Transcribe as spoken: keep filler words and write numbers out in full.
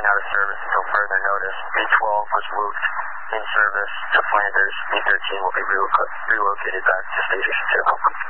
remain out of service until further notice. B twelve was moved in service to Flanders. B thirteen will be relo- relocated back to Station two.